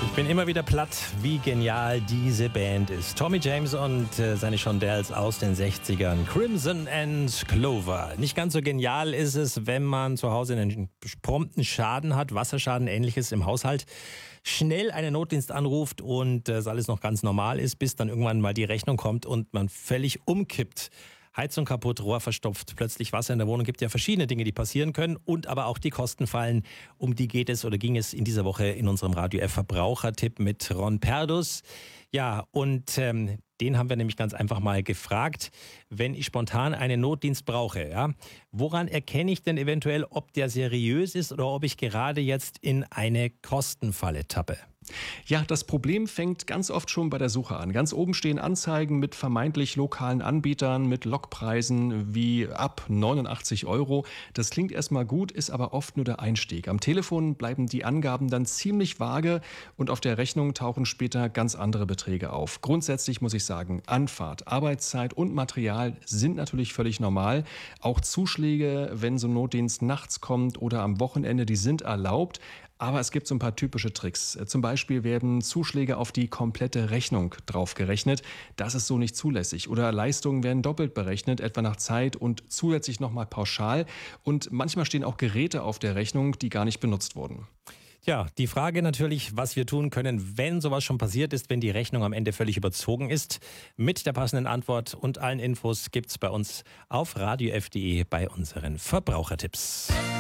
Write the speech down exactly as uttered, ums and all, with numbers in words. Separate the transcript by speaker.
Speaker 1: Ich bin immer wieder platt, wie genial diese Band ist. Tommy James und äh, seine Shondells aus den sechzigern. Crimson and Clover. Nicht ganz so genial ist es, wenn man zu Hause einen prompten Schaden hat, Wasserschaden, ähnliches im Haushalt. Schnell einen Notdienst anruft und äh, das alles noch ganz normal ist, bis dann irgendwann mal die Rechnung kommt und man völlig umkippt. Heizung kaputt, Rohr verstopft, plötzlich Wasser in der Wohnung. Gibt ja verschiedene Dinge, die passieren können und aber auch die Kosten fallen. Um die geht es oder ging es in dieser Woche in unserem Radio F Verbrauchertipp mit Ron Perdus. Ja, und ähm, den haben wir nämlich ganz einfach mal gefragt, wenn ich spontan einen Notdienst brauche, ja, woran erkenne ich denn eventuell, ob der seriös ist oder ob ich gerade jetzt in eine Kostenfalle tappe?
Speaker 2: Ja, das Problem fängt ganz oft schon bei der Suche an. Ganz oben stehen Anzeigen mit vermeintlich lokalen Anbietern, mit Lockpreisen wie ab neunundachtzig Euro. Das klingt erstmal gut, ist aber oft nur der Einstieg. Am Telefon bleiben die Angaben dann ziemlich vage und auf der Rechnung tauchen später ganz andere Beträge auf. Grundsätzlich muss ich sagen, Anfahrt, Arbeitszeit und Material sind natürlich völlig normal. Auch Zuschläge, wenn so ein Notdienst nachts kommt oder am Wochenende, die sind erlaubt. Aber es gibt so ein paar typische Tricks. Zum Beispiel werden Zuschläge auf die komplette Rechnung draufgerechnet. Das ist so nicht zulässig. Oder Leistungen werden doppelt berechnet, etwa nach Zeit und zusätzlich nochmal pauschal. Und manchmal stehen auch Geräte auf der Rechnung, die gar nicht benutzt wurden.
Speaker 1: Ja, die Frage natürlich, was wir tun können, wenn sowas schon passiert ist, wenn die Rechnung am Ende völlig überzogen ist. Mit der passenden Antwort und allen Infos gibt's bei uns auf radio f punkt de bei unseren Verbrauchertipps.